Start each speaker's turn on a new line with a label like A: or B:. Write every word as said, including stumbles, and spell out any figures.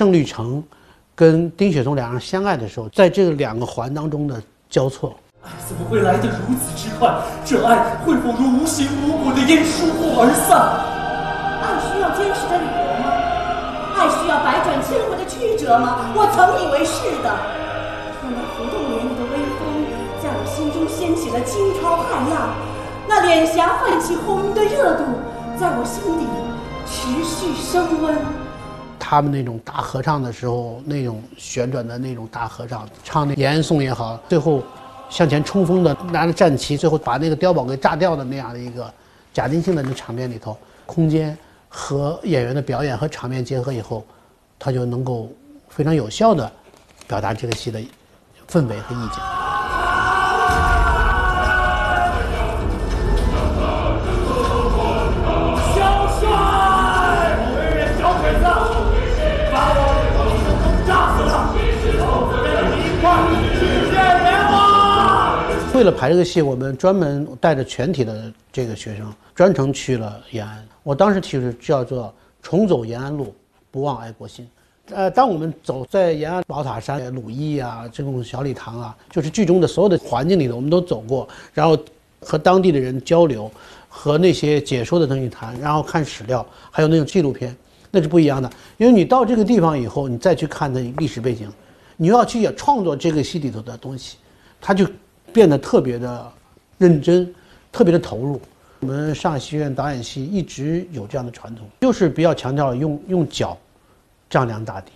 A: 郑律成跟丁雪松两人相爱的时候，在这两个环当中的交错。
B: 爱怎么会来得如此之快？这爱会否如无形无骨的烟疏忽而散？
C: 爱需要坚实的理由吗？爱需要百转千回的曲折吗？我曾以为是的。可那浮动帘里的微风，在我心中掀起了惊涛骇浪；那脸颊泛起红的热度，在我心里持续升温。
A: 他们那种大合唱的时候，那种旋转的那种大合唱，唱那延安颂也好，最后向前冲锋的拿着战旗，最后把那个碉堡给炸掉的那样的一个假定性的那场面里头，空间和演员的表演和场面结合以后，他就能够非常有效的表达这个戏的氛围和意境。为了排这个戏，我们专门带着全体的这个学生专程去了延安。我当时提出叫做重走延安路，不忘爱国心。呃，当我们走在延安宝塔山、鲁艺啊，这种小礼堂啊，就是剧中的所有的环境里头，我们都走过，然后和当地的人交流，和那些解说的东西谈，然后看史料，还有那种纪录片，那是不一样的。因为你到这个地方以后，你再去看它历史背景，你要去创作这个戏里头的东西，它就变得特别的认真，特别的投入。我们上海戏剧院导演系一直有这样的传统，就是比较强调用用脚丈量大地。